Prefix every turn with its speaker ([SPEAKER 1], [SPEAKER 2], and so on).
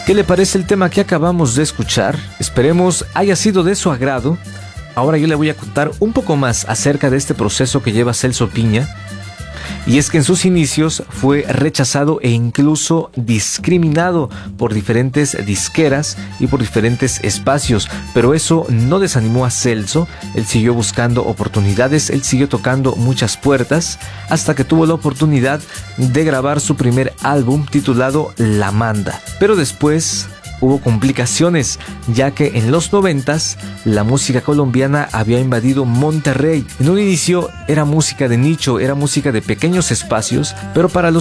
[SPEAKER 1] ¿Qué le parece el tema que acabamos de escuchar? Esperemos haya sido de su agrado. Ahora yo le voy a contar un poco más acerca de este proceso que lleva Celso Piña. Y es que en sus inicios fue rechazado e incluso discriminado por diferentes disqueras y por diferentes espacios, pero eso no desanimó a Celso. Él siguió buscando oportunidades, él siguió tocando muchas puertas hasta que tuvo la oportunidad de grabar su primer álbum titulado La Manda. Pero después hubo complicaciones, ya que en los 90s la música colombiana había invadido Monterrey. En un inicio era música de nicho, era música de pequeños espacios, pero para los